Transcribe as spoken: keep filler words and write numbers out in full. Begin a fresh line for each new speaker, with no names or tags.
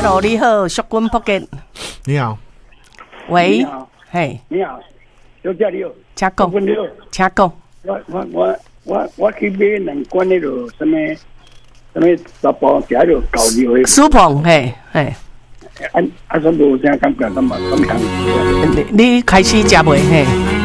Hello， 你好，淑君福建。
你好。
喂。
你好。
嘿。
你好，小姐你好。
请讲。
你好。
请讲。
我我我我我去买两罐那个什么什么十包，加了高油的。
苏鹏，嘿嘿。
啊啊，说无啥感觉，咁嘛咁香。
你你开始食未嘿？